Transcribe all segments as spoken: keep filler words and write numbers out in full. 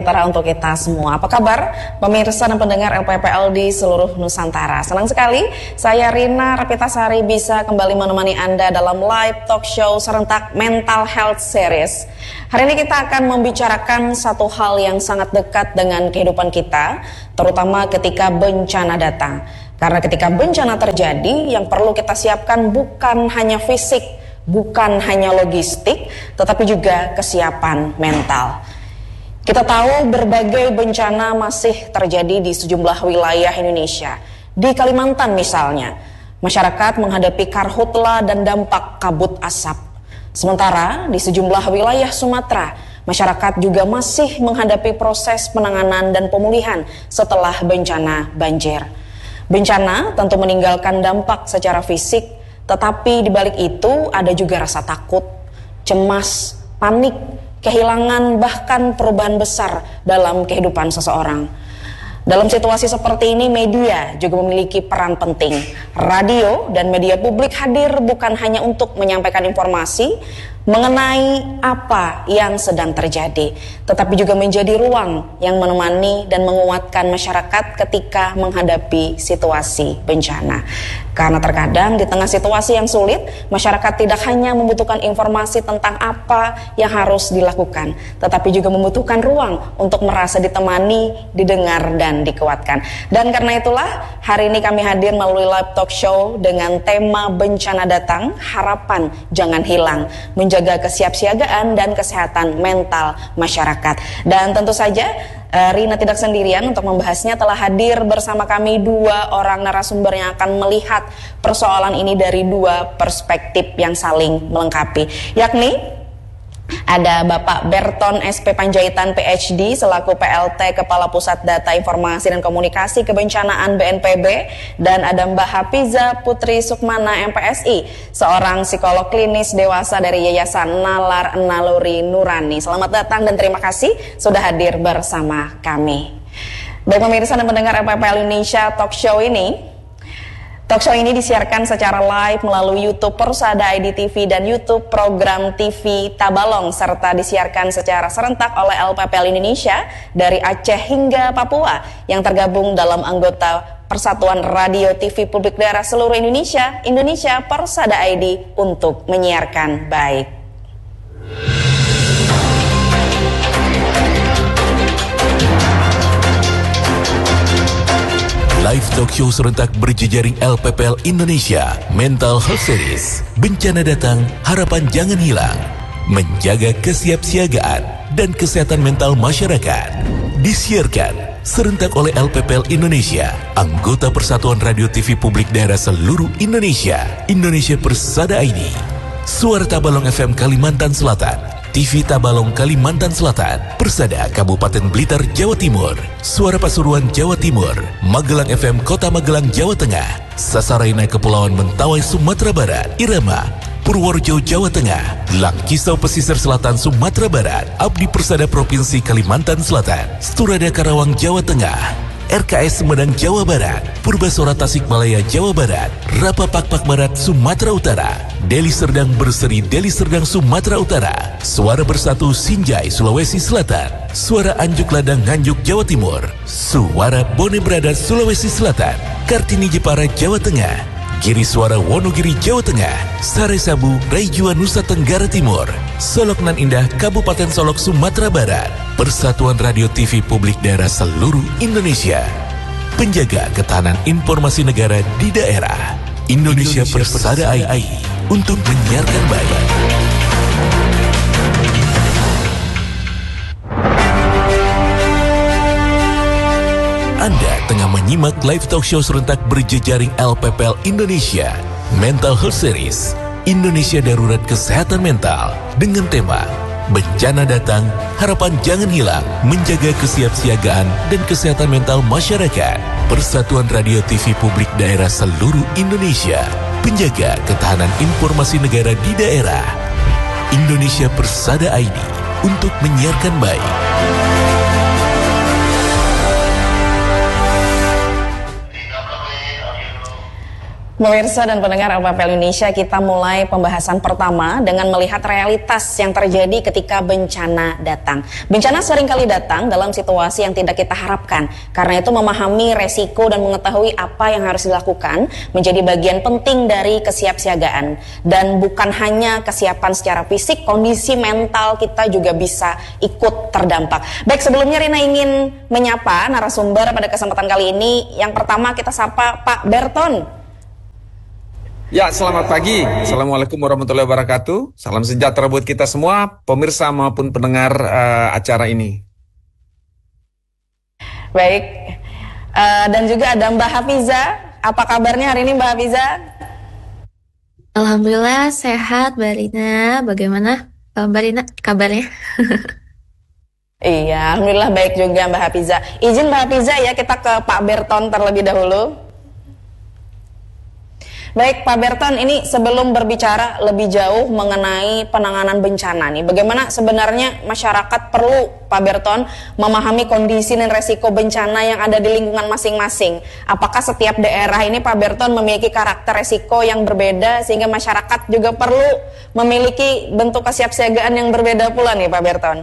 Sejahtera untuk kita semua. Apa kabar pemirsa dan pendengar L P P L di seluruh Nusantara? Senang sekali saya Rina Rapitasari bisa kembali menemani Anda dalam live talk show serentak Mental Health Series. Hari ini kita akan membicarakan satu hal yang sangat dekat dengan kehidupan kita, terutama ketika bencana datang. Karena ketika bencana terjadi, yang perlu kita siapkan bukan hanya fisik, bukan hanya logistik, tetapi juga kesiapan mental. Kita tahu berbagai bencana masih terjadi di sejumlah wilayah Indonesia. Di Kalimantan misalnya, masyarakat menghadapi karhutla dan dampak kabut asap. Sementara di sejumlah wilayah Sumatera, masyarakat juga masih menghadapi proses penanganan dan pemulihan setelah bencana banjir. Bencana tentu meninggalkan dampak secara fisik, tetapi di balik itu ada juga rasa takut, cemas, panik, kehilangan bahkan perubahan besar dalam kehidupan seseorang. Dalam situasi seperti ini, media juga memiliki peran penting. Radio dan media publik hadir bukan hanya untuk menyampaikan informasi mengenai apa yang sedang terjadi, tetapi juga menjadi ruang yang menemani dan menguatkan masyarakat ketika menghadapi situasi bencana. Karena terkadang di tengah situasi yang sulit, masyarakat tidak hanya membutuhkan informasi tentang apa yang harus dilakukan, tetapi juga membutuhkan ruang untuk merasa ditemani, didengar, dan dikuatkan. Dan karena itulah, hari ini kami hadir melalui live talk show dengan tema bencana datang, harapan jangan hilang, menjaga kesiapsiagaan dan kesehatan mental masyarakat. Dan tentu saja Rina tidak sendirian untuk membahasnya. Telah hadir bersama kami dua orang narasumber yang akan melihat persoalan ini dari dua perspektif yang saling melengkapi, yakni ada Bapak Berton S P Panjaitan P H D selaku P L T Kepala Pusat Data Informasi dan Komunikasi Kebencanaan B N P B, dan ada Mbak Hafiza Putri Sukmana M P S I, seorang psikolog klinis dewasa dari Yayasan Nalar Naluri Nurani. Selamat datang dan terima kasih sudah hadir bersama kami. Baik pemirsa dan pendengar L P P L Indonesia Talk Show ini, Talk show ini disiarkan secara live melalui YouTube Persada I D T V dan YouTube program T V Tabalong, serta disiarkan secara serentak oleh L P P L Indonesia dari Aceh hingga Papua yang tergabung dalam anggota Persatuan Radio T V Publik Daerah seluruh Indonesia, Indonesia Persada I D, untuk menyiarkan baik. Live talk show serentak berjejaring L P P L Indonesia Mental Health Series. Bencana datang, harapan jangan hilang. Menjaga kesiapsiagaan dan kesehatan mental masyarakat. Disiarkan serentak oleh L P P L Indonesia, anggota Persatuan Radio T V Publik Daerah seluruh Indonesia, Indonesia Persada I D, Suara Tabalong F M Kalimantan Selatan, T V Tabalong Kalimantan Selatan, Persada Kabupaten Blitar Jawa Timur, Suara Pasuruan Jawa Timur, Magelang F M Kota Magelang Jawa Tengah, Sasaraina Kepulauan Mentawai Sumatera Barat, Irama Purworejo Jawa Tengah, Langkisau Pesisir Selatan Sumatera Barat, Abdi Persada Provinsi Kalimantan Selatan, Sturada Karawang Jawa Tengah, R K S Sumedang Jawa Barat, Purbasora Tasikmalaya Jawa Barat, Rapa Pakpak Barat Sumatera Utara, Deli Serdang Berseri Deli Serdang Sumatera Utara, Suara Bersatu Sinjai Sulawesi Selatan, Suara Anjuk Ladang Nganjuk Jawa Timur, Suara Bone Brada Sulawesi Selatan, Kartini Jepara Jawa Tengah, Giri Suara Wonogiri Jawa Tengah, Sare Sabu Raijua Nusa Tenggara Timur, Solok Nan Indah Kabupaten Solok Sumatera Barat, Persatuan Radio T V Publik Daerah seluruh Indonesia, penjaga ketahanan informasi negara di daerah, Indonesia, Indonesia Persada I D untuk menyiarkan baik. Anda tengah menyimak live talk show serentak berjejaring L P P L Indonesia Mental Health Series, Indonesia Darurat Kesehatan Mental, dengan tema Bencana Datang, Harapan Jangan Hilang, Menjaga Kesiapsiagaan dan Kesehatan Mental Masyarakat. Persatuan Radio T V Publik Daerah seluruh Indonesia, penjaga ketahanan informasi negara di daerah, Indonesia Persada I D untuk menyiarkan baik. Pemirsa dan pendengar L P P L Indonesia, kita mulai pembahasan pertama dengan melihat realitas yang terjadi ketika bencana datang. Bencana seringkali datang dalam situasi yang tidak kita harapkan. Karena itu memahami resiko dan mengetahui apa yang harus dilakukan menjadi bagian penting dari kesiapsiagaan. Dan bukan hanya kesiapan secara fisik, kondisi mental kita juga bisa ikut terdampak. Baik, sebelumnya Rina ingin menyapa narasumber pada kesempatan kali ini. Yang pertama kita sapa Pak Berton. Ya, selamat pagi. Assalamualaikum warahmatullahi wabarakatuh. Salam sejahtera buat kita semua, pemirsa maupun pendengar uh, acara ini. Baik, uh, dan juga ada Mbak Hafiza. Apa kabarnya hari ini Mbak Hafiza? Alhamdulillah sehat Mbak Rina. Bagaimana Mbak Rina kabarnya? Iya, alhamdulillah baik juga Mbak Hafiza. Izin Mbak Hafiza ya, kita ke Pak Berton terlebih dahulu. Baik Pak Berton, ini sebelum berbicara lebih jauh mengenai penanganan bencana nih, bagaimana sebenarnya masyarakat perlu Pak Berton memahami kondisi dan resiko bencana yang ada di lingkungan masing-masing. Apakah setiap daerah ini Pak Berton memiliki karakter resiko yang berbeda sehingga masyarakat juga perlu memiliki bentuk kesiapsiagaan yang berbeda pula nih Pak Berton?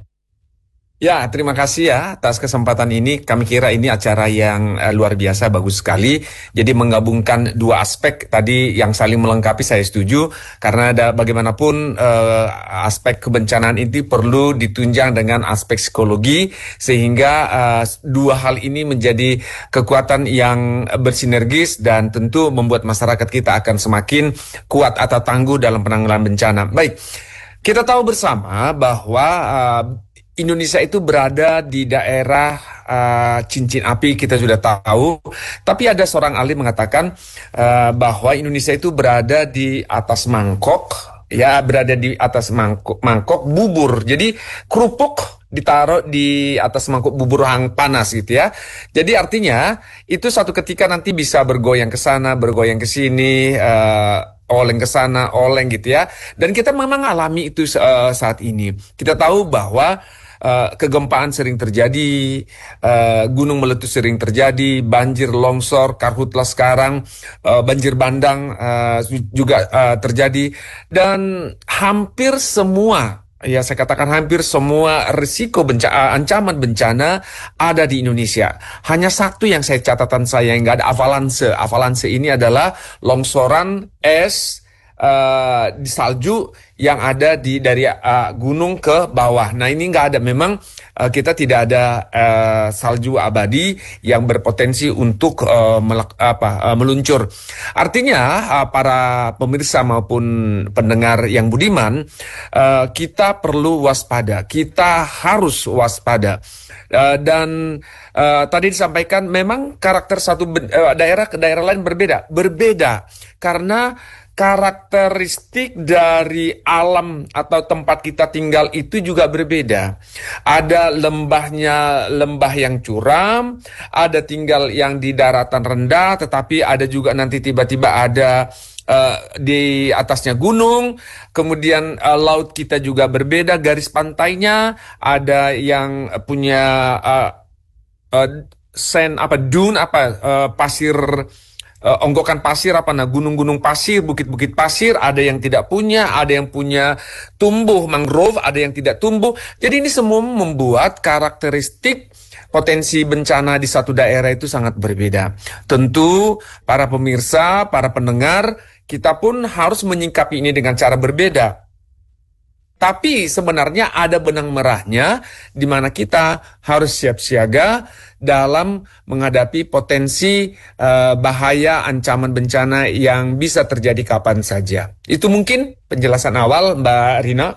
Ya, terima kasih ya atas kesempatan ini. Kami kira ini acara yang uh, luar biasa, bagus sekali. Jadi menggabungkan dua aspek tadi yang saling melengkapi, saya setuju. Karena ada bagaimanapun uh, aspek kebencanaan ini perlu ditunjang dengan aspek psikologi. Sehingga uh, dua hal ini menjadi kekuatan yang bersinergis dan tentu membuat masyarakat kita akan semakin kuat atau tangguh dalam penanggulangan bencana. Baik, kita tahu bersama bahwa uh, Indonesia itu berada di daerah uh, cincin api, kita sudah tahu. Tapi ada seorang ahli mengatakan uh, bahwa Indonesia itu berada di atas mangkok, ya berada di atas mangkok, mangkok bubur. Jadi kerupuk ditaruh di atas mangkok bubur yang panas gitu ya. Jadi artinya itu suatu ketika nanti bisa bergoyang ke sana, bergoyang ke sini, uh, oleng ke sana, oleng gitu ya. Dan kita memang alami itu uh, saat ini. Kita tahu bahwa Uh, kegempaan sering terjadi, uh, gunung meletus sering terjadi, banjir, longsor, karhutlah sekarang, uh, banjir bandang uh, juga uh, terjadi, dan hampir semua, ya saya katakan hampir semua risiko bencana, ancaman bencana ada di Indonesia. Hanya satu yang saya catatan saya yang nggak ada, avalanse. Avalanse ini adalah longsoran es Uh, di salju yang ada di dari uh, gunung ke bawah. Nah ini nggak ada, memang uh, kita tidak ada uh, salju abadi yang berpotensi untuk uh, melak, apa, uh, meluncur. Artinya uh, para pemirsa maupun pendengar yang budiman, uh, kita perlu waspada. Kita harus waspada. Uh, dan uh, tadi disampaikan memang karakter satu uh, daerah ke daerah lain berbeda, berbeda karena karakteristik dari alam atau tempat kita tinggal itu juga berbeda. Ada lembahnya, lembah yang curam, ada tinggal yang di daratan rendah, tetapi ada juga nanti tiba-tiba ada uh, di atasnya gunung. Kemudian uh, laut kita juga berbeda, garis pantainya ada yang punya uh, uh, sand apa dune apa uh, pasir. Uh, onggokan pasir apa nah gunung-gunung pasir, bukit-bukit pasir, ada yang tidak punya, ada yang punya tumbuh mangrove, ada yang tidak tumbuh. Jadi ini semua membuat karakteristik potensi bencana di satu daerah itu sangat berbeda. Tentu para pemirsa, para pendengar, kita pun harus menyikapi ini dengan cara berbeda. Tapi sebenarnya ada benang merahnya di mana kita harus siap siaga dalam menghadapi potensi uh, bahaya ancaman bencana yang bisa terjadi kapan saja. Itu mungkin penjelasan awal Mbak Rina.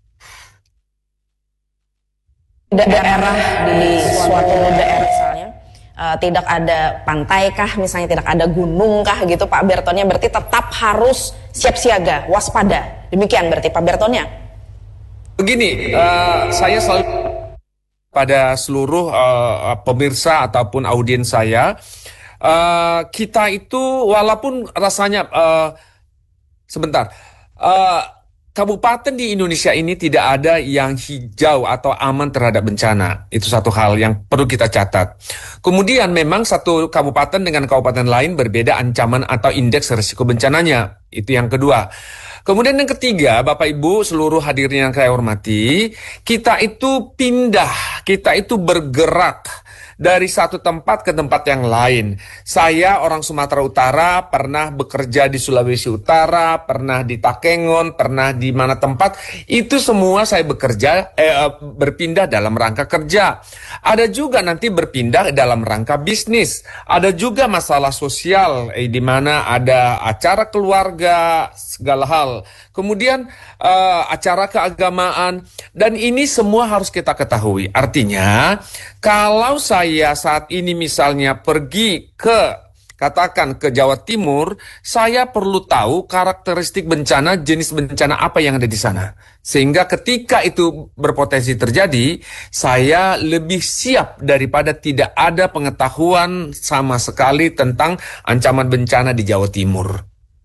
Daerah di suatu daerah misalnya uh, tidak ada pantai kah, misalnya tidak ada gunung kah gitu Pak Bertonnya, berarti tetap harus siap siaga, waspada. Demikian berarti Pak Bertonnya. Begini, uh, saya selalu pada seluruh uh, pemirsa ataupun audiens saya, uh, kita itu walaupun rasanya uh, sebentar, uh, kabupaten di Indonesia ini tidak ada yang hijau atau aman terhadap bencana. Itu satu hal yang perlu kita catat. Kemudian memang satu kabupaten dengan kabupaten lain berbeda ancaman atau indeks risiko bencananya. Itu yang kedua. Kemudian yang ketiga, Bapak Ibu seluruh hadirin yang saya hormati, kita itu pindah, kita itu bergerak dari satu tempat ke tempat yang lain. Saya orang Sumatera Utara, pernah bekerja di Sulawesi Utara, pernah di Takengon, pernah di mana tempat. Itu semua saya bekerja, eh, berpindah dalam rangka kerja. Ada juga nanti berpindah dalam rangka bisnis. Ada juga masalah sosial, eh, di mana ada acara keluarga, segala hal. Kemudian eh, acara keagamaan. Dan ini semua harus kita ketahui. Artinya, kalau saya saat ini misalnya pergi ke, katakan ke Jawa Timur, saya perlu tahu karakteristik bencana, jenis bencana apa yang ada di sana. Sehingga ketika itu berpotensi terjadi, saya lebih siap daripada tidak ada pengetahuan sama sekali tentang ancaman bencana di Jawa Timur.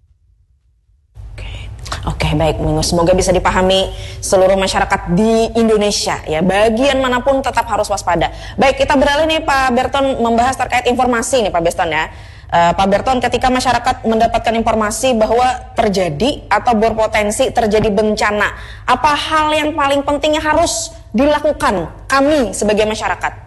Oke, baik, semoga bisa dipahami seluruh masyarakat di Indonesia ya. Bagian manapun tetap harus waspada. Baik, kita beralih nih Pak Berton membahas terkait informasi nih Pak Berton ya. Uh, Pak Berton, ketika masyarakat mendapatkan informasi bahwa terjadi atau berpotensi terjadi bencana, apa hal yang paling penting yang harus dilakukan kami sebagai masyarakat?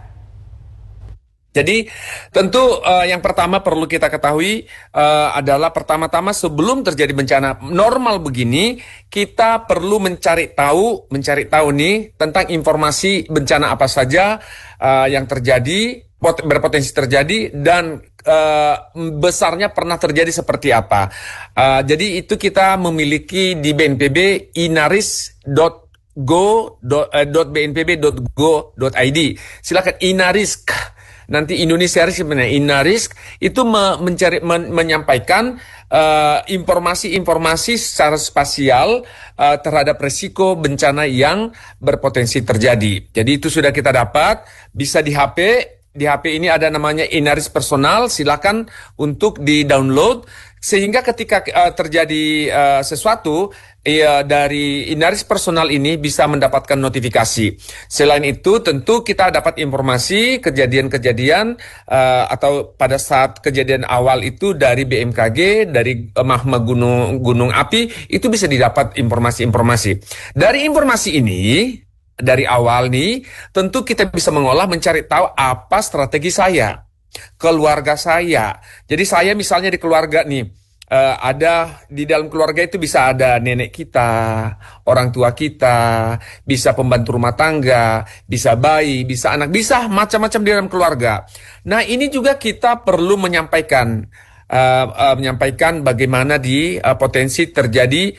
Jadi tentu uh, yang pertama perlu kita ketahui uh, adalah pertama-tama sebelum terjadi bencana normal begini, kita perlu mencari tahu, mencari tahu nih tentang informasi bencana apa saja uh, yang terjadi, pot- berpotensi terjadi dan uh, besarnya pernah terjadi seperti apa. Uh, jadi itu kita memiliki di B N P B inaris dot go dot b n p b dot go dot i d. Silakan Inarisk. Nanti Indonesia Risk sebenarnya Inarisk itu me- mencari men- menyampaikan uh, informasi-informasi secara spasial uh, terhadap risiko bencana yang berpotensi terjadi. Jadi itu sudah kita dapat, bisa di H P. Di H P ini ada namanya Inarisk Personal, silakan untuk di-download sehingga ketika uh, terjadi uh, sesuatu ya, dari Inarisk Personal ini bisa mendapatkan notifikasi. Selain itu tentu kita dapat informasi kejadian-kejadian uh, atau pada saat kejadian awal itu dari B M K G, dari uh, magma gunung gunung api, itu bisa didapat informasi-informasi. Dari informasi ini, dari awal nih, tentu kita bisa mengolah, mencari tahu apa strategi saya, keluarga saya. Jadi saya misalnya di keluarga nih, uh, ada di dalam keluarga itu bisa ada nenek kita, orang tua kita, bisa pembantu rumah tangga, bisa bayi, bisa anak, bisa macam-macam di dalam keluarga. Nah ini juga kita perlu menyampaikan. Uh, uh, menyampaikan bagaimana di uh, potensi terjadi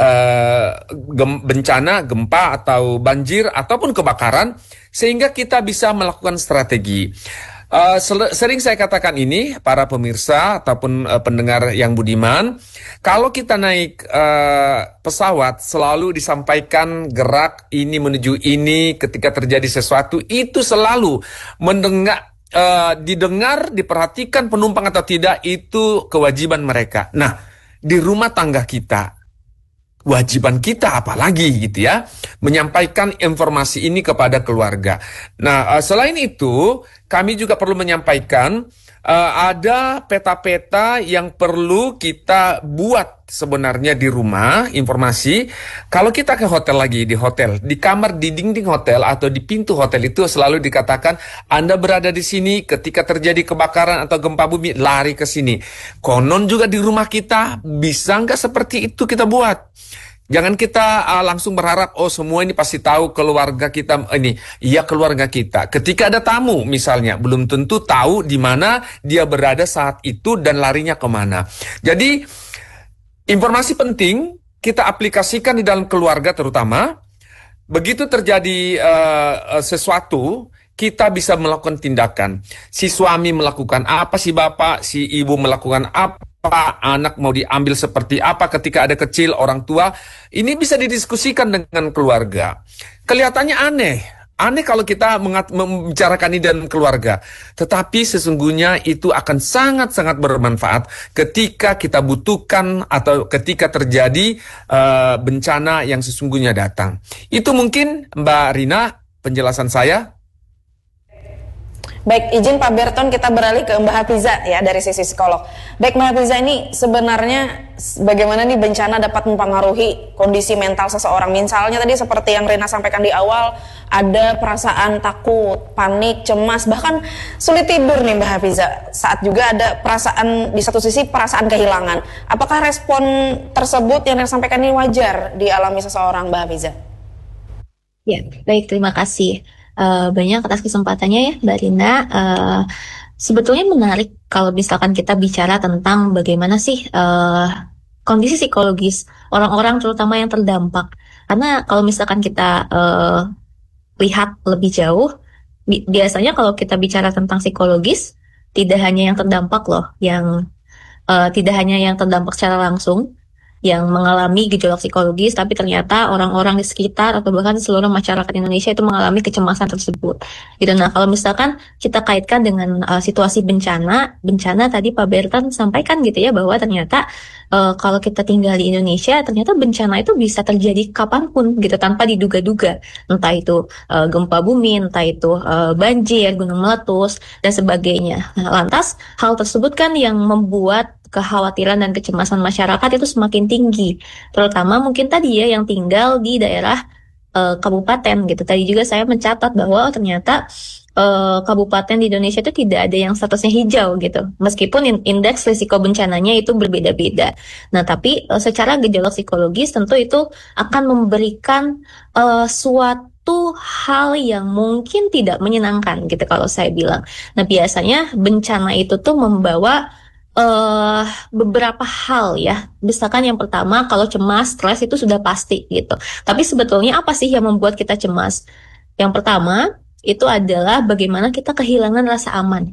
uh, gem- bencana, gempa atau banjir ataupun kebakaran sehingga kita bisa melakukan strategi. Uh, sel- sering saya katakan ini para pemirsa ataupun uh, pendengar yang budiman, kalau kita naik uh, pesawat selalu disampaikan gerak ini menuju ini ketika terjadi sesuatu, itu selalu mendengar Uh, didengar, diperhatikan penumpang atau tidak, itu kewajiban mereka. Nah, di rumah tangga kita, kewajiban kita apalagi gitu ya, menyampaikan informasi ini kepada keluarga. Nah, uh, selain itu, kami juga perlu menyampaikan uh, ada peta-peta yang perlu kita buat sebenarnya di rumah, informasi. Kalau kita ke hotel lagi, di hotel, di kamar, di dinding hotel atau di pintu hotel itu selalu dikatakan Anda berada di sini ketika terjadi kebakaran atau gempa bumi, lari ke sini. Konon juga di rumah kita, bisa nggak seperti itu kita buat? Jangan kita uh, langsung berharap, oh semua ini pasti tahu keluarga kita ini. Iya, keluarga kita. Ketika ada tamu misalnya, belum tentu tahu di mana dia berada saat itu dan larinya kemana. Jadi informasi penting kita aplikasikan di dalam keluarga terutama. Begitu terjadi uh, sesuatu, kita bisa melakukan tindakan. Si suami melakukan apa, si bapak, si ibu melakukan apa, anak mau diambil seperti apa ketika ada kecil, orang tua. Ini bisa didiskusikan dengan keluarga. Kelihatannya aneh. Aneh kalau kita mengat- membicarakan ini dan keluarga, tetapi sesungguhnya itu akan sangat-sangat bermanfaat ketika kita butuhkan atau ketika terjadi uh, bencana yang sesungguhnya datang. Itu mungkin Mbak Rina penjelasan saya. Baik, izin Pak Berton kita beralih ke Mbak Hafiza ya dari sisi psikolog. Baik Mbak Hafiza, ini sebenarnya bagaimana nih bencana dapat mempengaruhi kondisi mental seseorang? Misalnya tadi seperti yang Rina sampaikan di awal, ada perasaan takut, panik, cemas, bahkan sulit tidur nih Mbak Hafiza. Saat juga ada perasaan, di satu sisi perasaan kehilangan. Apakah respon tersebut yang disampaikan ini wajar dialami seseorang Mbak Hafiza? Ya, baik, terima kasih uh, banyak atas kesempatannya ya, Mbak Rina. Uh, sebetulnya menarik kalau misalkan kita bicara tentang bagaimana sih uh, kondisi psikologis orang-orang terutama yang terdampak. Karena kalau misalkan kita uh, lihat lebih jauh, bi- biasanya kalau kita bicara tentang psikologis, tidak hanya yang terdampak loh, yang uh, tidak hanya yang terdampak secara langsung, yang mengalami gejolak psikologis, tapi ternyata orang-orang di sekitar atau bahkan seluruh masyarakat Indonesia itu mengalami kecemasan tersebut. Gitu. Nah, kalau misalkan kita kaitkan dengan uh, situasi bencana, bencana tadi Pak Bertan sampaikan gitu ya, bahwa ternyata uh, kalau kita tinggal di Indonesia, ternyata bencana itu bisa terjadi kapanpun gitu, tanpa diduga-duga. Entah itu uh, gempa bumi, entah itu uh, banjir, gunung meletus, dan sebagainya. Nah, lantas hal tersebut kan yang membuat kekhawatiran dan kecemasan masyarakat itu semakin tinggi, terutama mungkin tadi ya yang tinggal di daerah uh, kabupaten gitu. Tadi juga saya mencatat bahwa oh, ternyata uh, kabupaten di Indonesia itu tidak ada yang statusnya hijau gitu, meskipun in- indeks risiko bencananya itu berbeda-beda. Nah, tapi uh, secara gejolak psikologis tentu itu akan memberikan uh, suatu hal yang mungkin tidak menyenangkan gitu kalau saya bilang. Nah, biasanya bencana itu tuh membawa Uh, beberapa hal ya. Misalkan yang pertama, kalau cemas, stres itu sudah pasti gitu. Tapi sebetulnya apa sih yang membuat kita cemas? Yang pertama itu adalah bagaimana kita kehilangan rasa aman.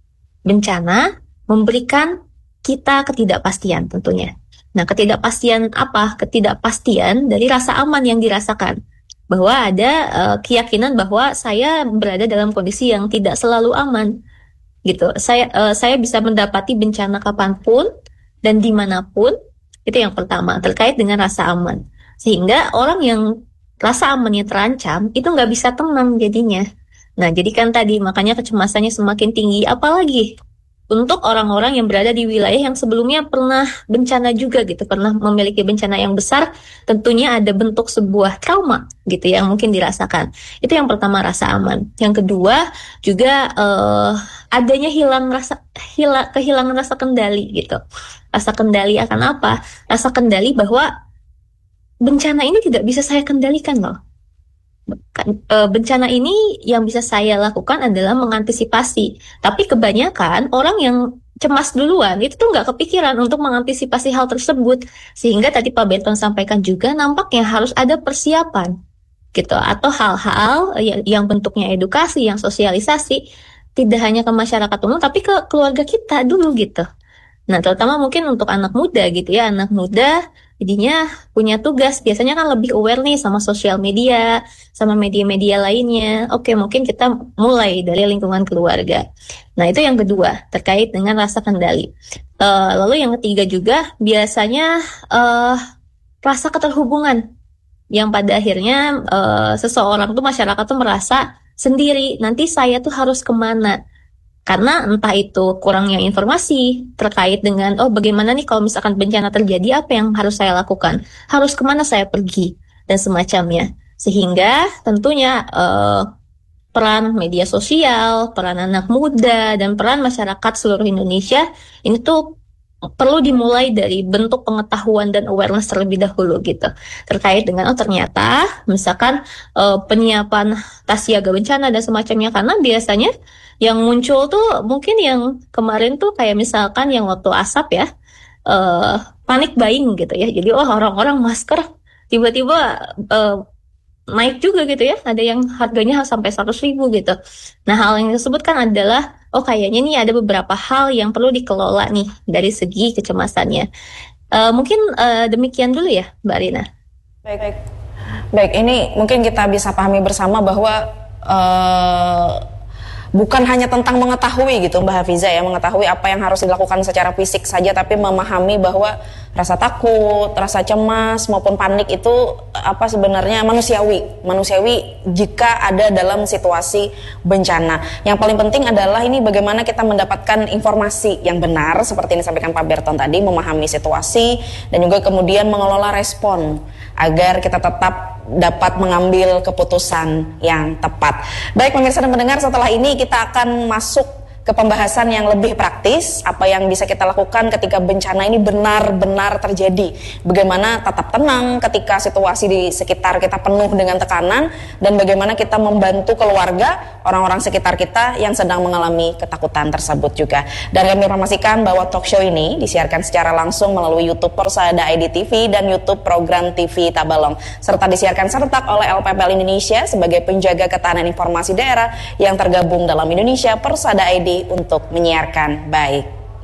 Bencana memberikan kita ketidakpastian tentunya. Nah, ketidakpastian apa? Ketidakpastian dari rasa aman yang dirasakan. Bahwa ada uh, keyakinan bahwa saya berada dalam kondisi yang tidak selalu aman. Gitu, saya uh, saya bisa mendapati bencana kapanpun dan dimanapun. Itu yang pertama, terkait dengan rasa aman, sehingga orang yang rasa amannya terancam itu nggak bisa tenang jadinya. Nah, jadi kan tadi makanya kecemasannya semakin tinggi, apalagi untuk orang-orang yang berada di wilayah yang sebelumnya pernah bencana juga gitu, pernah memiliki bencana yang besar, tentunya ada bentuk sebuah trauma gitu yang mungkin dirasakan. Itu yang pertama, rasa aman. Yang kedua juga uh, adanya hilang rasa hila, kehilangan rasa kendali gitu. Rasa kendali akan apa? Rasa kendali bahwa bencana ini tidak bisa saya kendalikan loh. Bencana ini yang bisa saya lakukan adalah mengantisipasi. Tapi kebanyakan orang yang cemas duluan itu tuh nggak kepikiran untuk mengantisipasi hal tersebut. Sehingga tadi Pak Berton sampaikan juga nampaknya harus ada persiapan gitu, atau hal-hal yang, yang bentuknya edukasi, yang sosialisasi, tidak hanya ke masyarakat umum tapi ke keluarga kita dulu gitu. Nah, terutama mungkin untuk anak muda gitu ya, anak muda jadinya punya tugas, biasanya kan lebih aware nih sama sosial media, sama media-media lainnya. Oke, mungkin kita mulai dari lingkungan keluarga. Nah, itu yang kedua, terkait dengan rasa kendali. Uh, lalu yang ketiga juga, biasanya uh, rasa keterhubungan, yang pada akhirnya uh, seseorang tuh, masyarakat tuh merasa sendiri, nanti saya tuh harus kemana? Karena entah itu kurangnya informasi terkait dengan, oh bagaimana nih kalau misalkan bencana terjadi, apa yang harus saya lakukan? Harus kemana saya pergi? Dan semacamnya. Sehingga tentunya eh, peran media sosial, peran anak muda, dan peran masyarakat seluruh Indonesia, ini tuh perlu dimulai dari bentuk pengetahuan dan awareness terlebih dahulu gitu. Terkait dengan, oh ternyata misalkan eh, penyiapan tas siaga bencana dan semacamnya. Karena biasanya yang muncul tuh mungkin yang kemarin tuh kayak misalkan yang waktu asap ya, uh, panic buying gitu ya. Jadi oh orang-orang masker tiba-tiba uh, naik juga gitu ya. Ada yang harganya sampai seratus ribu gitu. Nah, hal yang disebut kan adalah oh kayaknya nih ada beberapa hal yang perlu dikelola nih dari segi kecemasannya. Uh, mungkin uh, demikian dulu ya Mbak Rina. Baik, baik. Baik, ini mungkin kita bisa pahami bersama bahwa uh, bukan hanya tentang mengetahui gitu Mbak Hafiza ya, mengetahui apa yang harus dilakukan secara fisik saja, tapi memahami bahwa rasa takut, rasa cemas maupun panik itu apa sebenarnya manusiawi, manusiawi jika ada dalam situasi bencana. Yang paling penting adalah ini bagaimana kita mendapatkan informasi yang benar seperti yang disampaikan Pak Berton tadi, memahami situasi dan juga kemudian mengelola respon agar kita tetap dapat mengambil keputusan yang tepat. Baik pemirsa dan pendengar, setelah ini kita akan masuk ke pembahasan yang lebih praktis, apa yang bisa kita lakukan ketika bencana ini benar-benar terjadi. Bagaimana tetap tenang ketika situasi di sekitar kita penuh dengan tekanan, dan bagaimana kita membantu keluarga, orang-orang sekitar kita yang sedang mengalami ketakutan tersebut juga. Dan kami informasikan bahwa talk show ini disiarkan secara langsung melalui YouTube Persada I D T V dan YouTube program T V Tabalong, serta disiarkan serentak oleh L P P L Indonesia sebagai penjaga ketahanan informasi daerah yang tergabung dalam Indonesia Persada I D untuk menyiarkan baik.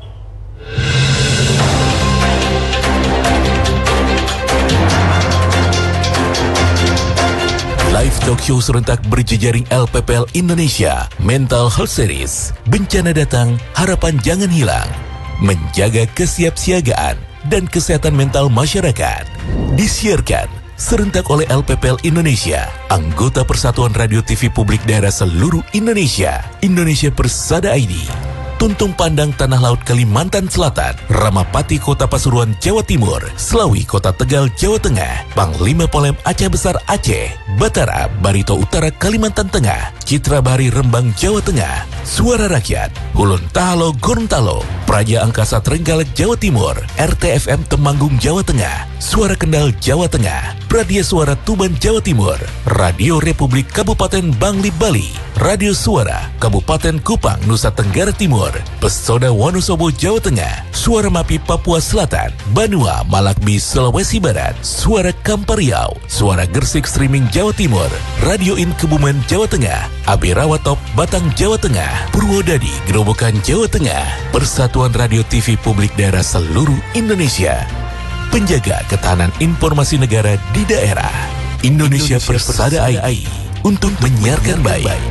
Live talk show serentak berjejaring L P P L Indonesia Mental Health Series. Bencana datang, harapan jangan hilang. Menjaga kesiapsiagaan dan kesehatan mental masyarakat. Disiarkan serentak oleh L P P L Indonesia, anggota Persatuan Radio T V Publik Daerah seluruh Indonesia, Indonesia Persada I D, Tuntung Pandang Tanah Laut Kalimantan Selatan, Ramapati Kota Pasuruan Jawa Timur, Selawi Kota Tegal Jawa Tengah, Panglima Polem Aceh Besar Aceh, Batara Barito Utara Kalimantan Tengah, Citra Bahari Rembang Jawa Tengah, Suara Rakyat Hulun Tahalo Gorontalo, Praja Angkasa Trenggalek Jawa Timur, R T F M Temanggung Jawa Tengah, Suara Kendal Jawa Tengah, Pradia Suara Tuban Jawa Timur, Radio Republik Kabupaten Bangli Bali, Radio Suara Kabupaten Kupang Nusa Tenggara Timur, Pesona Wonosobo Jawa Tengah, Suara Mapi Papua Selatan, Banua Malakbi Sulawesi Barat, Suara Kampar Riau, Suara Gersik Streaming Jawa Timur, Radio In Kebumen Jawa Tengah, Abirawa Top Batang Jawa Tengah, Purwodadi Gerobokan Jawa Tengah, Persatuan Radio T V Publik Daerah seluruh Indonesia, penjaga ketahanan informasi negara di daerah, Indonesia, Indonesia Persada I D untuk menyiarkan baik. baik.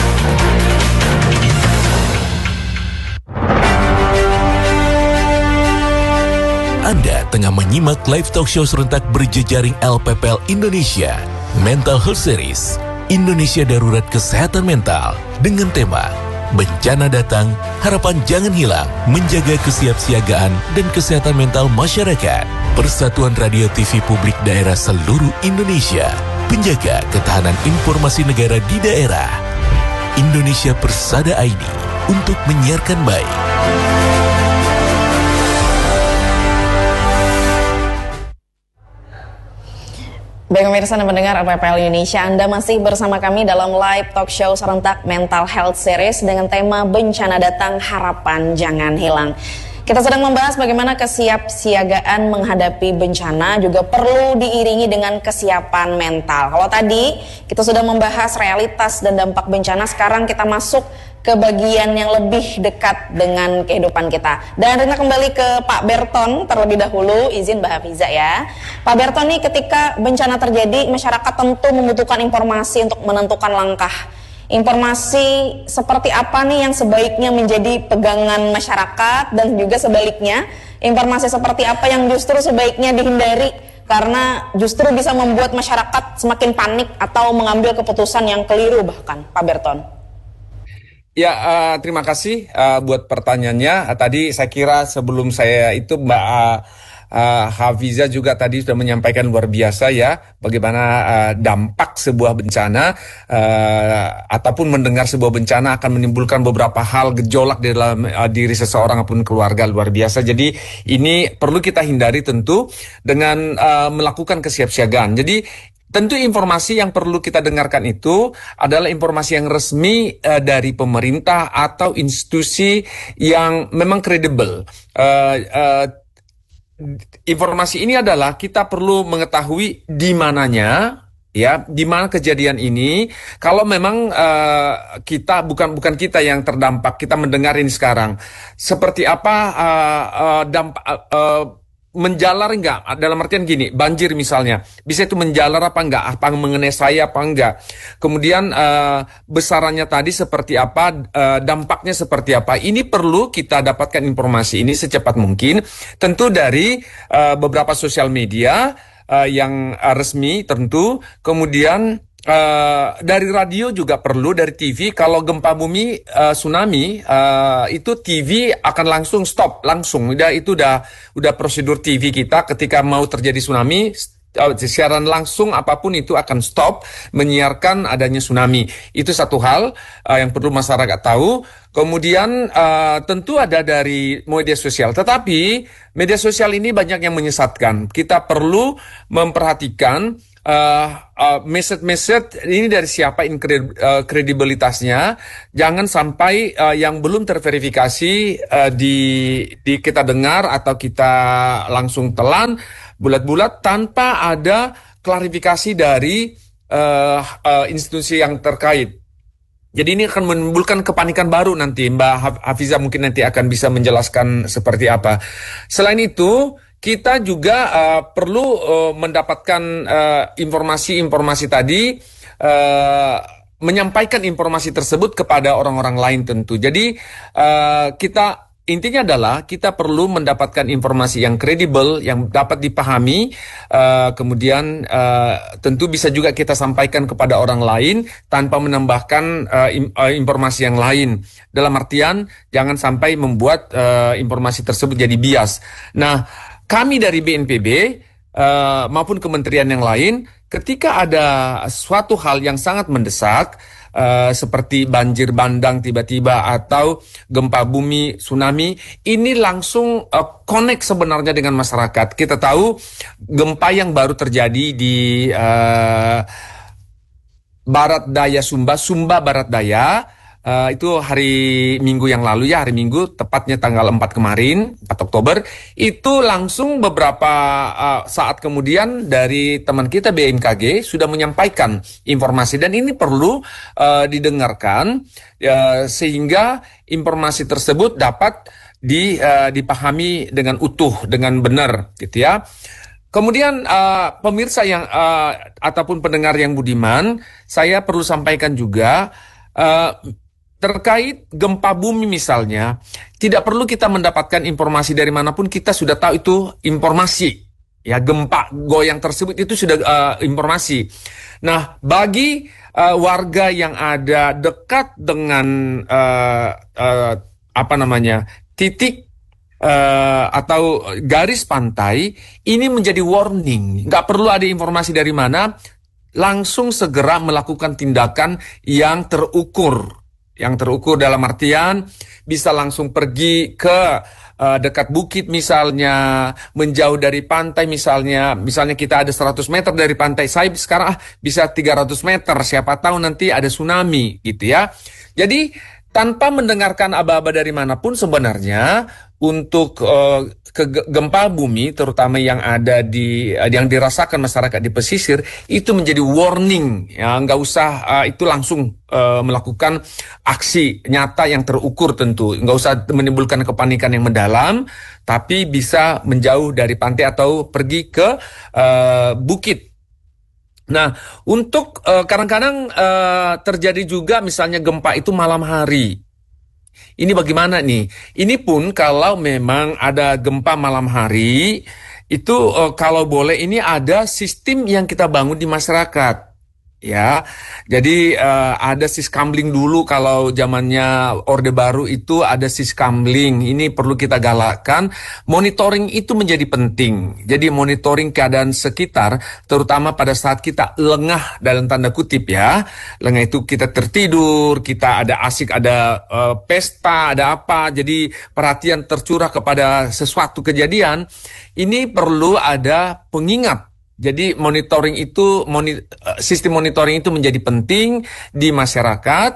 Anda tengah menyimak live talk show serentak berjejaring L P P L Indonesia Mental Health Series, Indonesia Darurat Kesehatan Mental, dengan tema Bencana Datang, Harapan Jangan Hilang, menjaga kesiapsiagaan dan kesehatan mental masyarakat. Persatuan Radio T V Publik Daerah seluruh Indonesia, penjaga ketahanan informasi negara di daerah, Indonesia Persada I D untuk menyiarkan baik. Baik pemirsa dan pendengar L P P L Indonesia, Anda masih bersama kami dalam live talk show serentak Mental Health Series dengan tema Bencana Datang, Harapan Jangan Hilang. Kita sedang membahas bagaimana kesiapsiagaan menghadapi bencana juga perlu diiringi dengan kesiapan mental. Kalau tadi kita sudah membahas realitas dan dampak bencana, sekarang kita masuk ke bagian yang lebih dekat dengan kehidupan kita. Dan Rina kembali ke Pak Berton terlebih dahulu, izin Mbak Hafiza ya. Pak Berton nih, ketika bencana terjadi, masyarakat tentu membutuhkan informasi untuk menentukan langkah. Informasi seperti apa nih yang sebaiknya menjadi pegangan masyarakat, dan juga sebaliknya informasi seperti apa yang justru sebaiknya dihindari karena justru bisa membuat masyarakat semakin panik atau mengambil keputusan yang keliru bahkan, Pak Berton. Ya, uh, terima kasih uh, buat pertanyaannya. Uh, tadi saya kira sebelum saya itu Mbak uh, uh, Hafiza juga tadi sudah menyampaikan luar biasa ya, bagaimana uh, dampak sebuah bencana uh, ataupun mendengar sebuah bencana akan menimbulkan beberapa hal gejolak di dalam uh, diri seseorang ataupun keluarga, luar biasa. Jadi ini perlu kita hindari tentu dengan uh, melakukan kesiapsiagaan. Jadi tentu informasi yang perlu kita dengarkan itu adalah informasi yang resmi uh, dari pemerintah atau institusi yang memang kredibel. Uh, uh, informasi ini adalah kita perlu mengetahui di mananya, ya, di mana kejadian ini. Kalau memang uh, kita bukan bukan kita yang terdampak, kita mendengar ini sekarang, seperti apa uh, uh, dampak. Uh, uh, menjalar enggak? Dalam artian gini, banjir misalnya, bisa itu menjalar apa enggak? Apa mengenai saya apa enggak? Kemudian uh, besarannya tadi seperti apa? Uh, dampaknya seperti apa? Ini perlu kita dapatkan informasi ini secepat mungkin. Tentu dari uh, beberapa sosial media uh, yang uh, resmi tentu. Kemudian Uh, dari radio juga perlu, dari T V. Kalau gempa bumi, uh, tsunami, uh, itu T V akan langsung stop, langsung. Udah itu udah udah prosedur T V kita ketika mau terjadi tsunami. Uh, siaran langsung apapun itu akan stop menyiarkan adanya tsunami. Itu satu hal uh, yang perlu masyarakat tahu. Kemudian uh, tentu ada dari media sosial. Tetapi media sosial ini banyak yang menyesatkan. Kita perlu memperhatikan Uh, uh, message-message ini dari siapa, inkred, uh, kredibilitasnya. Jangan sampai uh, yang belum terverifikasi uh, di, di kita dengar atau kita langsung telan bulat-bulat tanpa ada klarifikasi dari uh, uh, institusi yang terkait. Jadi ini akan menimbulkan kepanikan baru nanti. Mbak Hafiza mungkin nanti akan bisa menjelaskan seperti apa. Selain itu, kita juga uh, perlu uh, mendapatkan informasi-informasi uh, tadi, uh, menyampaikan informasi tersebut kepada orang-orang lain tentu. Jadi uh, kita intinya adalah kita perlu mendapatkan informasi yang kredibel, yang dapat dipahami, uh, kemudian uh, tentu bisa juga kita sampaikan kepada orang lain tanpa menambahkan uh, im- uh, informasi yang lain. Dalam artian jangan sampai membuat uh, informasi tersebut jadi bias. Nah, kami dari B N P B uh, maupun kementerian yang lain, ketika ada suatu hal yang sangat mendesak, uh, seperti banjir bandang tiba-tiba atau gempa bumi, tsunami, ini langsung uh, connect sebenarnya dengan masyarakat. Kita tahu gempa yang baru terjadi di uh, Barat Daya Sumba, Sumba Barat Daya, Uh, itu hari Minggu yang lalu ya, hari Minggu, tepatnya tanggal empat kemarin, empat Oktober, itu langsung beberapa uh, saat kemudian dari teman kita B M K G sudah menyampaikan informasi, dan ini perlu uh, didengarkan uh, sehingga informasi tersebut dapat di, uh, dipahami dengan utuh, dengan benar gitu ya. Kemudian uh, pemirsa yang uh, ataupun pendengar yang budiman, saya perlu sampaikan juga uh, terkait gempa bumi misalnya, tidak perlu kita mendapatkan informasi dari manapun, kita sudah tahu itu informasi. Ya, gempa goyang tersebut itu sudah uh, informasi. Nah, bagi uh, warga yang ada dekat dengan uh, uh, apa namanya titik uh, atau garis pantai, ini menjadi warning. Nggak perlu ada informasi dari mana, langsung segera melakukan tindakan yang terukur. Yang terukur dalam artian bisa langsung pergi ke uh, dekat bukit misalnya, menjauh dari pantai misalnya. Misalnya kita ada seratus meter dari pantai, saya sekarang ah, bisa tiga ratus meter, siapa tahu nanti ada tsunami gitu ya. Jadi tanpa mendengarkan aba-aba dari manapun sebenarnya, untuk uh, ke gempa bumi terutama yang ada di uh, yang dirasakan masyarakat di pesisir, itu menjadi warning ya, nggak usah uh, itu langsung uh, melakukan aksi nyata yang terukur, tentu nggak usah menimbulkan kepanikan yang mendalam, tapi bisa menjauh dari pantai atau pergi ke uh, bukit. Nah, untuk uh, kadang-kadang uh, terjadi juga misalnya gempa itu malam hari. Ini bagaimana nih? Ini pun kalau memang ada gempa malam hari, itu uh, kalau boleh ini ada sistem yang kita bangun di masyarakat. Ya, jadi uh, ada siskamling dulu, kalau zamannya Orde Baru itu ada siskamling. Ini perlu kita galakkan. Monitoring itu menjadi penting. Jadi monitoring keadaan sekitar, terutama pada saat kita lengah dalam tanda kutip ya. Lengah itu kita tertidur, kita ada asik, ada uh, pesta, ada apa. Jadi perhatian tercurah kepada sesuatu kejadian. Ini perlu ada pengingat. Jadi monitoring itu, moni, sistem monitoring itu menjadi penting di masyarakat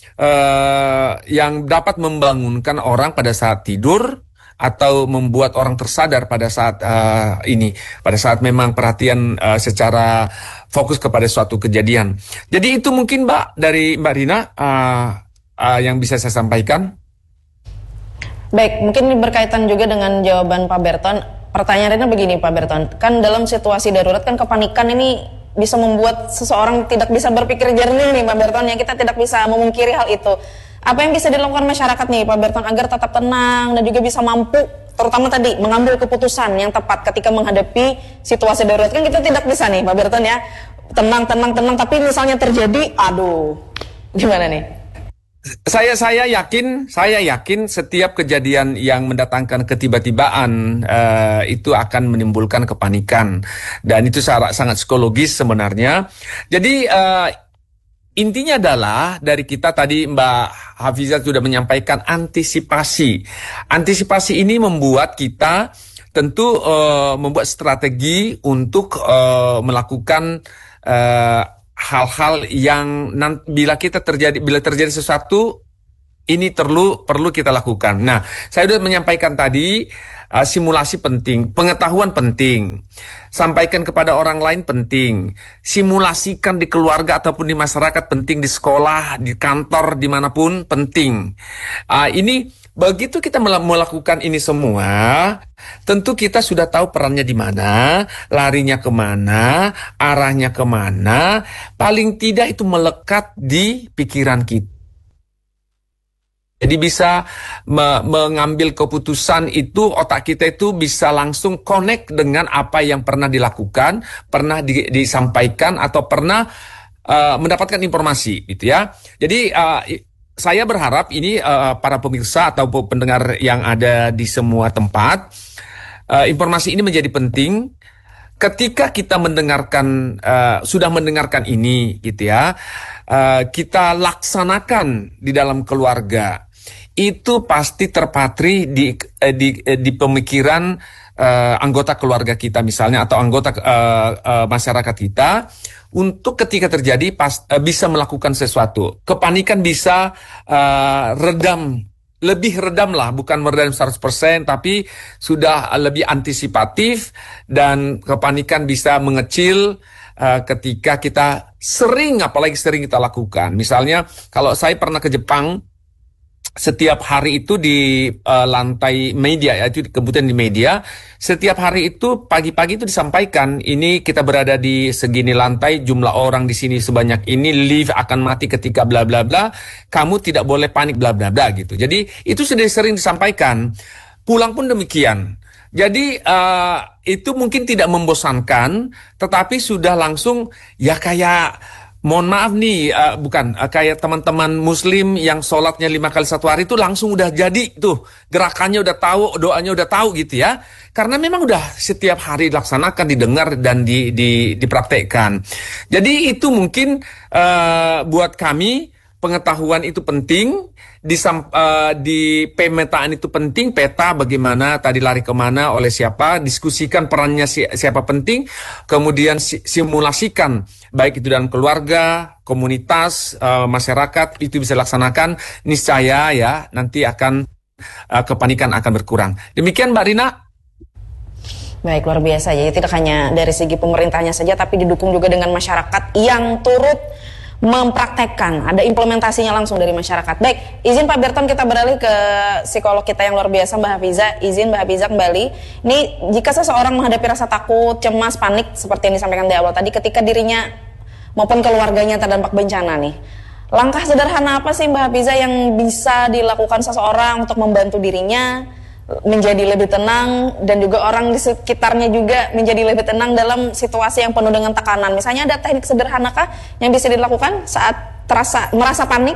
uh, yang dapat membangunkan orang pada saat tidur atau membuat orang tersadar pada saat uh, ini, pada saat memang perhatian uh, secara fokus kepada suatu kejadian. Jadi itu mungkin Mbak, dari Mbak Rina uh, uh, yang bisa saya sampaikan. Baik, mungkin berkaitan juga dengan jawaban Pak Berton. pertanyaannya begini Pak Berton, kan dalam situasi darurat kan kepanikan ini bisa membuat seseorang tidak bisa berpikir jernih nih Pak Berton, yang kita tidak bisa memungkiri hal itu. Apa yang bisa dilakukan masyarakat nih Pak Berton agar tetap tenang dan juga bisa mampu, terutama tadi mengambil keputusan yang tepat ketika menghadapi situasi darurat? Kan kita tidak bisa nih Pak Berton ya, tenang tenang tenang tapi misalnya terjadi, aduh, gimana nih? Saya saya yakin saya yakin setiap kejadian yang mendatangkan ketiba-tibaan uh, itu akan menimbulkan kepanikan, dan itu sangat, sangat psikologis sebenarnya. Jadi uh, intinya adalah dari kita tadi Mbak Hafizah sudah menyampaikan antisipasi. Antisipasi ini membuat kita tentu uh, membuat strategi untuk uh, melakukan uh, hal-hal yang nanti, bila kita terjadi bila terjadi sesuatu ini perlu perlu kita lakukan. Nah, saya sudah menyampaikan tadi uh, simulasi penting, pengetahuan penting, sampaikan kepada orang lain penting, simulasikan di keluarga ataupun di masyarakat penting, di sekolah, di kantor, dimanapun penting. Uh, ini begitu kita melakukan ini semua, tentu kita sudah tahu perannya di mana, larinya kemana, arahnya kemana, paling tidak itu melekat di pikiran kita. Jadi bisa me- mengambil keputusan itu, otak kita itu bisa langsung connect dengan apa yang pernah dilakukan, pernah di- disampaikan, atau pernah uh, mendapatkan informasi, gitu ya. Jadi uh, saya berharap ini uh, para pemirsa atau pendengar yang ada di semua tempat, uh, informasi ini menjadi penting. Ketika kita mendengarkan, uh, sudah mendengarkan ini, gitu ya, uh, kita laksanakan di dalam keluarga, itu pasti terpatri di eh, di, eh, di pemikiran uh, anggota keluarga kita misalnya, atau anggota uh, uh, masyarakat kita, untuk ketika terjadi pas, uh, bisa melakukan sesuatu. Kepanikan bisa uh, redam, lebih redam lah, bukan meredam seratus persen, tapi sudah lebih antisipatif, dan kepanikan bisa mengecil uh, ketika kita sering, apalagi sering kita lakukan. Misalnya, kalau saya pernah ke Jepang, setiap hari itu di uh, lantai media, ya, itu kemudian di media, setiap hari itu pagi-pagi itu disampaikan, ini kita berada di segini lantai, jumlah orang di sini sebanyak ini, lift akan mati ketika bla bla bla, kamu tidak boleh panik bla bla bla gitu. Jadi itu sudah sering disampaikan. Pulang pun demikian. Jadi uh, itu mungkin tidak membosankan, tetapi sudah langsung ya kayak, mohon maaf nih, uh, bukan uh, kayak teman-teman muslim yang sholatnya lima kali satu hari itu langsung udah jadi tuh, gerakannya udah tahu, doanya udah tahu gitu ya, karena memang udah setiap hari dilaksanakan, didengar, dan di, di, dipraktekkan. Jadi itu mungkin uh, buat kami pengetahuan itu penting, di, uh, di pemetaan itu penting, peta bagaimana tadi lari kemana, oleh siapa, diskusikan perannya si, siapa penting, kemudian si, simulasikan, baik itu dalam keluarga, komunitas, uh, masyarakat, itu bisa laksanakan, niscaya ya nanti akan uh, kepanikan akan berkurang. Demikian Mbak Rina. Baik, luar biasa. Jadi tidak hanya dari segi pemerintahnya saja, tapi didukung juga dengan masyarakat yang turut mempraktekkan, ada implementasinya langsung dari masyarakat. Baik, izin Pak Berton kita beralih ke psikolog kita yang luar biasa Mbak Hafizah. Izin Mbak Hafizah kembali. Ini jika seseorang menghadapi rasa takut, cemas, panik seperti yang disampaikan di awal tadi, ketika dirinya maupun keluarganya terdampak bencana nih, langkah sederhana apa sih Mbak Hafizah yang bisa dilakukan seseorang untuk membantu dirinya menjadi lebih tenang, dan juga orang di sekitarnya juga menjadi lebih tenang dalam situasi yang penuh dengan tekanan? Misalnya ada teknik sederhanakah yang bisa dilakukan saat terasa merasa panik?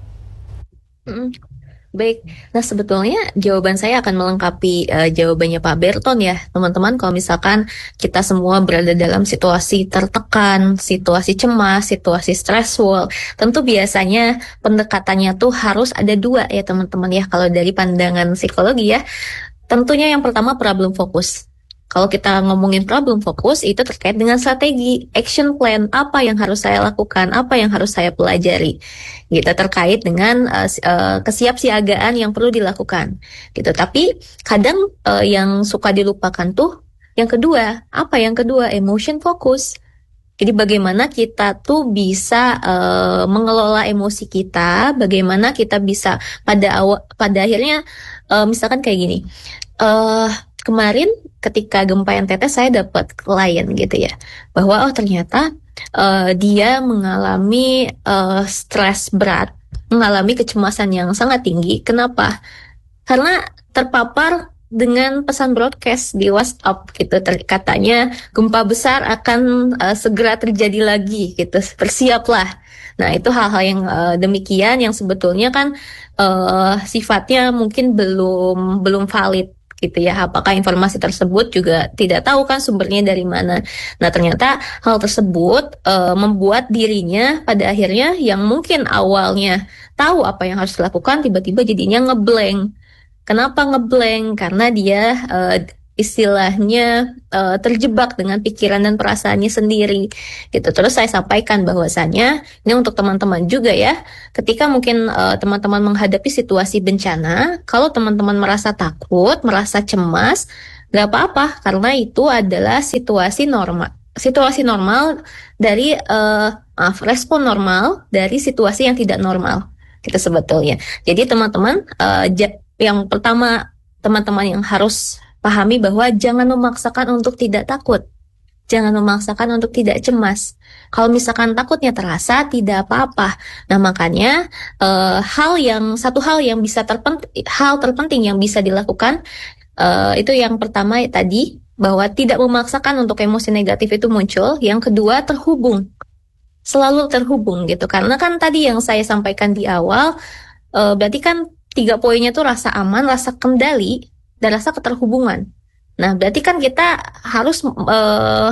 Mm, baik, nah sebetulnya jawaban saya akan melengkapi uh, jawabannya Pak Berton ya teman-teman. Kalau misalkan kita semua berada dalam situasi tertekan, situasi cemas, situasi stressful, tentu biasanya pendekatannya tuh harus ada dua ya teman-teman ya. Kalau dari pandangan psikologi ya, tentunya yang pertama problem fokus. Kalau kita ngomongin problem fokus, itu terkait dengan strategi, action plan, apa yang harus saya lakukan, apa yang harus saya pelajari, gitu, terkait dengan uh, uh, kesiapsiagaan yang perlu dilakukan, gitu. Tapi kadang uh, yang suka dilupakan tuh, yang kedua, apa yang kedua, emotion focus. Jadi bagaimana kita tuh bisa uh, mengelola emosi kita, bagaimana kita bisa pada awal, pada akhirnya, uh, misalkan kayak gini. Uh, kemarin ketika gempa N T T saya dapat klien gitu ya, bahwa oh ternyata uh, dia mengalami uh, stres berat, mengalami kecemasan yang sangat tinggi. Kenapa? Karena terpapar dengan pesan broadcast di WhatsApp gitu, ter- katanya gempa besar akan uh, segera terjadi lagi gitu, bersiaplah. Nah itu hal-hal yang uh, demikian yang sebetulnya kan uh, sifatnya mungkin belum belum valid gitu ya. Apakah informasi tersebut juga tidak tahu kan sumbernya dari mana. Nah ternyata hal tersebut uh, membuat dirinya pada akhirnya yang mungkin awalnya tahu apa yang harus dilakukan tiba-tiba jadinya ngeblank. Kenapa ngeblank? Karena dia uh, istilahnya uh, terjebak dengan pikiran dan perasaannya sendiri gitu. Terus saya sampaikan bahwasanya ini untuk teman-teman juga ya, ketika mungkin uh, teman-teman menghadapi situasi bencana, kalau teman-teman merasa takut, merasa cemas, gak apa-apa karena itu adalah situasi normal. Situasi normal dari uh, maaf, respon normal dari situasi yang tidak normal gitu sebetulnya. Jadi teman-teman uh, j- yang pertama teman-teman yang harus pahami bahwa jangan memaksakan untuk tidak takut. Jangan memaksakan untuk tidak cemas. Kalau misalkan takutnya terasa, tidak apa-apa. Nah makanya uh, hal yang satu hal yang bisa terpenting, hal terpenting yang bisa dilakukan uh, itu yang pertama tadi, bahwa tidak memaksakan untuk emosi negatif itu muncul. Yang kedua terhubung, selalu terhubung gitu. Karena kan tadi yang saya sampaikan di awal, uh, berarti kan tiga poinnya tuh rasa aman, rasa kendali, dan rasa keterhubungan. Nah, berarti kan kita harus uh,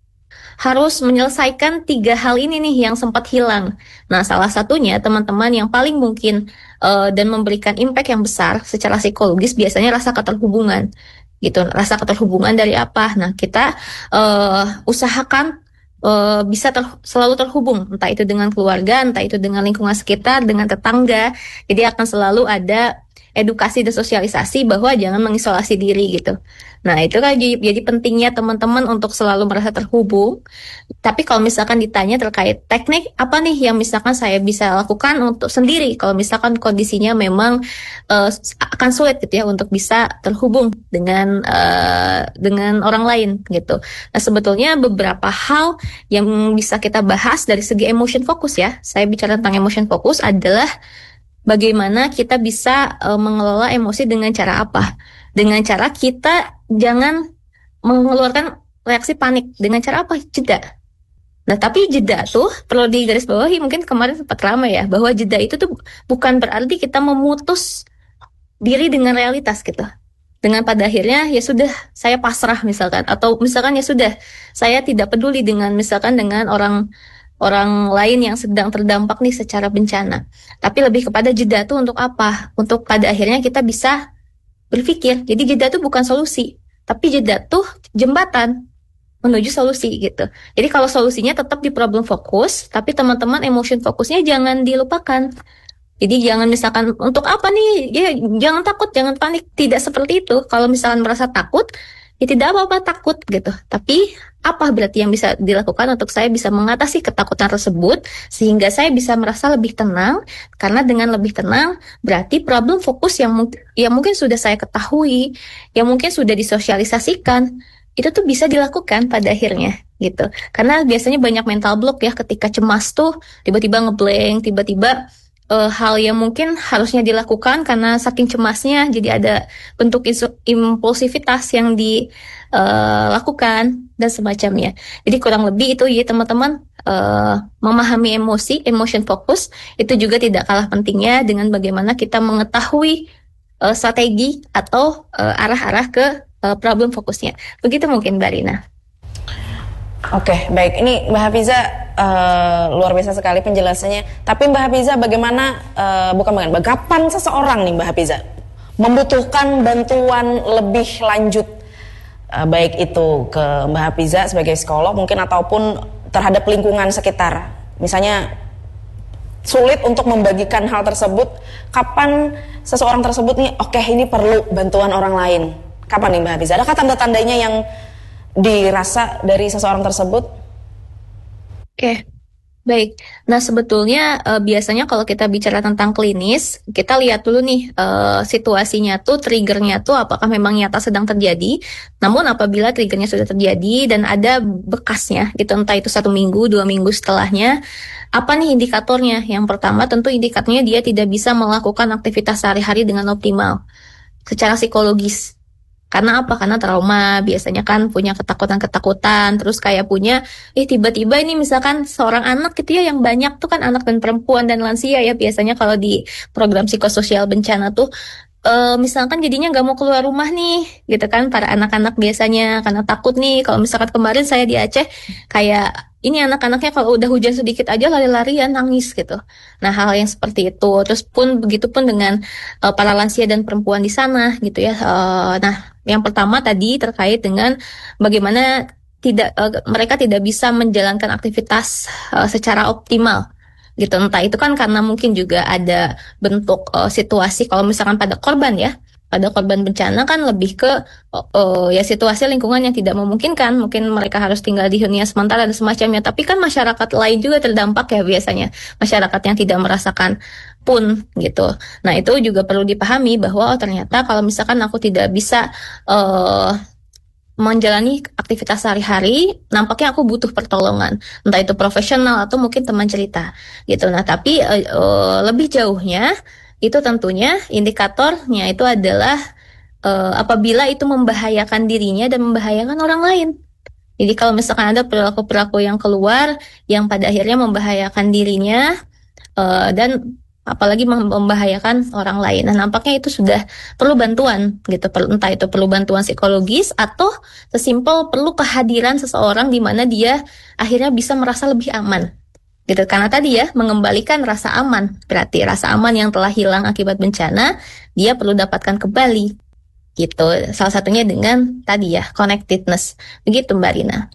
harus menyelesaikan tiga hal ini nih yang sempat hilang. Nah, salah satunya teman-teman yang paling mungkin uh, dan memberikan impact yang besar secara psikologis biasanya rasa keterhubungan. Gitu, rasa keterhubungan dari apa? Nah, kita uh, usahakan uh, bisa ter- selalu terhubung, entah itu dengan keluarga, entah itu dengan lingkungan sekitar, dengan tetangga. Jadi akan selalu ada edukasi dan sosialisasi bahwa jangan mengisolasi diri gitu. Nah itu kan jadi, jadi pentingnya teman-teman untuk selalu merasa terhubung. Tapi kalau misalkan ditanya terkait teknik apa nih yang misalkan saya bisa lakukan untuk sendiri, kalau misalkan kondisinya memang uh, akan sulit gitu ya untuk bisa terhubung dengan uh, dengan orang lain gitu. Nah sebetulnya beberapa hal yang bisa kita bahas dari segi emotion focus ya. Saya bicara tentang emotion focus adalah bagaimana kita bisa uh, mengelola emosi dengan cara apa? Dengan cara kita jangan mengeluarkan reaksi panik. Dengan cara apa? Jeda. Nah, tapi jeda tuh perlu digarisbawahi, mungkin kemarin sempat ramai ya, bahwa jeda itu tuh bukan berarti kita memutus diri dengan realitas gitu. Dengan pada akhirnya ya sudah saya pasrah misalkan, atau misalkan ya sudah saya tidak peduli dengan misalkan dengan orang orang lain yang sedang terdampak nih secara bencana. Tapi lebih kepada jeda tuh untuk apa? Untuk pada akhirnya kita bisa berpikir. Jadi jeda tuh bukan solusi, tapi jeda tuh jembatan menuju solusi gitu. Jadi kalau solusinya tetap di problem fokus, tapi teman-teman emotion fokusnya jangan dilupakan. Jadi jangan misalkan untuk apa nih? Ya jangan takut, jangan panik. Tidak seperti itu. Kalau misalkan merasa takut, ya tidak apa-apa takut gitu. Tapi apa berarti yang bisa dilakukan untuk saya bisa mengatasi ketakutan tersebut sehingga saya bisa merasa lebih tenang, karena dengan lebih tenang berarti problem fokus yang, mung- yang mungkin sudah saya ketahui, yang mungkin sudah disosialisasikan, itu tuh bisa dilakukan pada akhirnya gitu. Karena biasanya banyak mental block ya ketika cemas tuh tiba-tiba ngeblank, tiba-tiba uh, hal yang mungkin harusnya dilakukan karena saking cemasnya jadi ada bentuk isu- impulsivitas yang dilakukan uh, dan semacamnya. Jadi kurang lebih itu ya teman-teman, uh, memahami emosi, emotion focus itu juga tidak kalah pentingnya dengan bagaimana kita mengetahui uh, strategi atau uh, arah-arah ke uh, problem fokusnya. Begitu mungkin Mbak Rina. Oke, baik. Ini Mbak Hafiza uh, luar biasa sekali penjelasannya. Tapi Mbak Hafiza bagaimana, uh, bukan bagaimana, kapan seseorang nih Mbak Hafiza membutuhkan bantuan lebih lanjut, uh, baik itu ke Mbak Hafiza sebagai psikolog mungkin ataupun terhadap lingkungan sekitar. Misalnya sulit untuk membagikan hal tersebut, kapan seseorang tersebut nih, oke okay, ini perlu bantuan orang lain. Kapan nih Mbak Hafiza? Adakah tanda-tandanya yang dirasa dari seseorang tersebut? Oke, Baik, nah sebetulnya uh, biasanya kalau kita bicara tentang klinis, kita lihat dulu nih uh, situasinya tuh, triggernya tuh apakah memang nyata sedang terjadi. Namun apabila triggernya sudah terjadi dan ada bekasnya, gitu entah itu satu minggu, dua minggu setelahnya, apa nih indikatornya? Yang pertama tentu indikatornya dia tidak bisa melakukan aktivitas sehari-hari dengan optimal secara psikologis. Karena apa? Karena trauma, biasanya kan punya ketakutan-ketakutan, terus kayak punya, eh tiba-tiba ini misalkan seorang anak gitu ya, yang banyak tuh kan anak dan perempuan dan lansia ya, biasanya kalau di program psikososial bencana tuh, e, misalkan jadinya nggak mau keluar rumah nih, gitu kan, para anak-anak biasanya, karena takut nih, kalau misalkan kemarin saya di Aceh, kayak, ini anak-anaknya kalau udah hujan sedikit aja lari-larian nangis gitu. Nah hal yang seperti itu, terus pun begitu pun dengan uh, para lansia dan perempuan di sana gitu ya. Uh, nah yang pertama tadi terkait dengan bagaimana tidak uh, mereka tidak bisa menjalankan aktivitas uh, secara optimal gitu. Entah itu kan karena mungkin juga ada bentuk uh, situasi, kalau misalkan pada korban ya. Pada korban bencana kan lebih ke uh, uh, ya situasi lingkungan yang tidak memungkinkan, mungkin mereka harus tinggal di hunian sementara dan semacamnya. Tapi kan masyarakat lain juga terdampak ya biasanya, masyarakat yang tidak merasakan pun gitu. Nah itu juga perlu dipahami bahwa oh ternyata kalau misalkan aku tidak bisa uh, menjalani aktivitas sehari-hari, nampaknya aku butuh pertolongan, entah itu profesional atau mungkin teman cerita gitu. Nah tapi uh, uh, lebih jauhnya itu tentunya indikatornya itu adalah uh, apabila itu membahayakan dirinya dan membahayakan orang lain. Jadi kalau misalkan ada perilaku-perilaku yang keluar yang pada akhirnya membahayakan dirinya uh, dan apalagi membahayakan orang lain, nah nampaknya itu sudah perlu bantuan gitu, entah itu perlu bantuan psikologis atau sesimpel perlu kehadiran seseorang di mana dia akhirnya bisa merasa lebih aman. Gitu, karena tadi ya mengembalikan rasa aman, berarti rasa aman yang telah hilang akibat bencana dia perlu dapatkan kembali gitu, salah satunya dengan tadi ya connectedness, begitu Mbak Rina.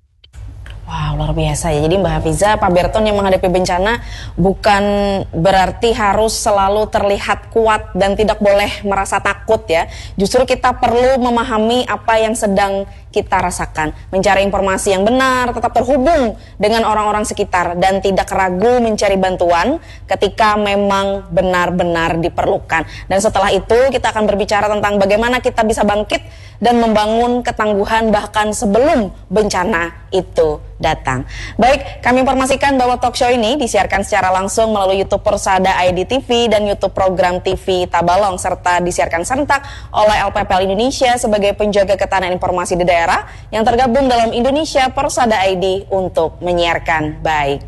Wow, luar biasa ya. Jadi Mbak Hafiza, Pak Berton yang menghadapi bencana bukan berarti harus selalu terlihat kuat dan tidak boleh merasa takut ya. Justru kita perlu memahami apa yang sedang kita rasakan, mencari informasi yang benar, tetap terhubung dengan orang-orang sekitar dan tidak ragu mencari bantuan ketika memang benar-benar diperlukan. Dan setelah itu kita akan berbicara tentang bagaimana kita bisa bangkit dan membangun ketangguhan bahkan sebelum bencana itu datang. Baik, kami informasikan bahwa talk show ini disiarkan secara langsung melalui YouTube Persada I D T V dan YouTube program T V Tabalong, serta disiarkan serentak oleh L P P L Indonesia sebagai penjaga ketahanan informasi di daerah yang tergabung dalam Indonesia Persada I D untuk menyiarkan baik.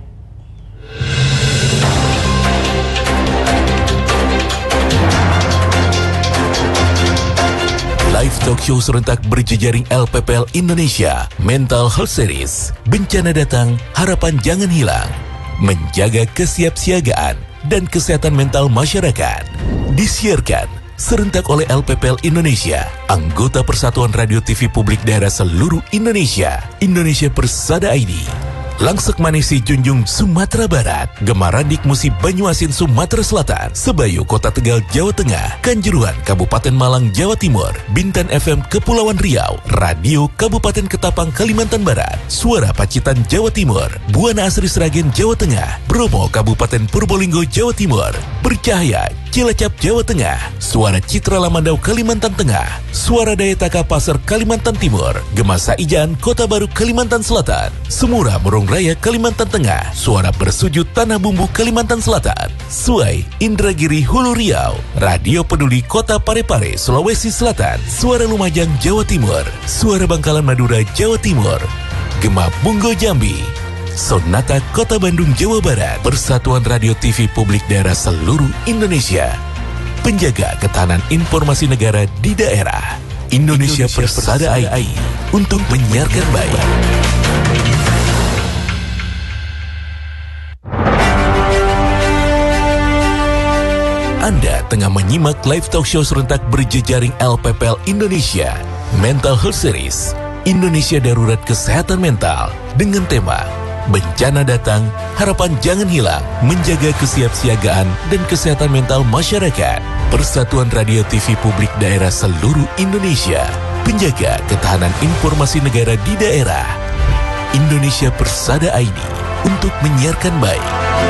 Live talk show serentak berjejaring L P P L Indonesia Mental Health Series. Bencana datang, harapan jangan hilang. Menjaga kesiapsiagaan dan kesehatan mental masyarakat. Disiarkan serentak oleh L P P L Indonesia, anggota Persatuan Radio T V Publik Daerah seluruh Indonesia, Indonesia Persada I D. Langsek Manisi Junjung Sumatera Barat, Gemaradik Musi Banyuasin Sumatera Selatan, Sebayu Kota Tegal Jawa Tengah, Kanjuruhan Kabupaten Malang Jawa Timur, Bintan F M Kepulauan Riau, Radio Kabupaten Ketapang Kalimantan Barat, Suara Pacitan Jawa Timur, Buana Asri Sragen Jawa Tengah, Bromo Kabupaten Purbolinggo Jawa Timur, Bercahaya Cilacap Jawa Tengah, Suara Citra Lamandau Kalimantan Tengah, Suara Daya Taka Pasar Kalimantan Timur, Gemasa Ijan Kota Baru Kalimantan Selatan, Semura Morong Raya Kalimantan Tengah, Suara Bersujud Tanah Bumbu Kalimantan Selatan, Suai Indragiri Hulu Riau, Radio Peduli Kota Parepare Sulawesi Selatan, Suara Lumajang Jawa Timur, Suara Bangkalan Madura Jawa Timur, Gema Bunggo Jambi, Sonata Kota Bandung Jawa Barat, Persatuan Radio T V Publik Daerah seluruh Indonesia, penjaga ketahanan informasi negara di daerah, Indonesia, Indonesia Persada I D untuk menyiarkan baik. Anda tengah menyimak live talk show serentak berjejaring L P P L Indonesia Mental Health Series, Indonesia Darurat Kesehatan Mental, dengan tema Bencana Datang, Harapan Jangan Hilang, menjaga kesiapsiagaan dan kesehatan mental masyarakat. Persatuan Radio T V Publik Daerah seluruh Indonesia, penjaga ketahanan informasi negara di daerah, Indonesia Persada I D untuk menyiarkan baik.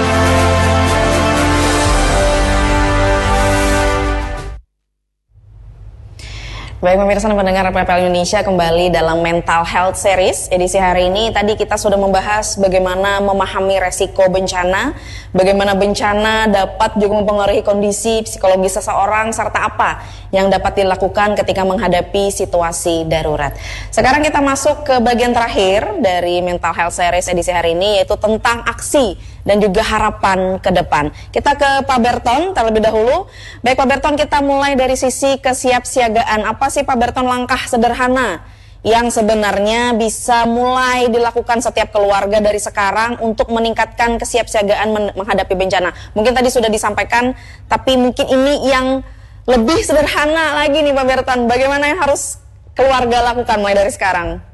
Baik pemirsa dan pendengar R P P L Indonesia, kembali dalam Mental Health Series. Edisi hari ini tadi kita sudah membahas bagaimana memahami resiko bencana, bagaimana bencana dapat juga mempengaruhi kondisi psikologi seseorang, serta apa yang dapat dilakukan ketika menghadapi situasi darurat. Sekarang kita masuk ke bagian terakhir dari Mental Health Series edisi hari ini, yaitu tentang aksi dan juga harapan ke depan. Kita ke Pak Berton terlebih dahulu. Baik Pak Berton, kita mulai dari sisi kesiapsiagaan. Apa sih Pak Berton langkah sederhana yang sebenarnya bisa mulai dilakukan setiap keluarga dari sekarang untuk meningkatkan kesiapsiagaan men- menghadapi bencana? Mungkin tadi sudah disampaikan, tapi mungkin ini yang lebih sederhana lagi nih Pak Berton. Bagaimana yang harus keluarga lakukan mulai dari sekarang?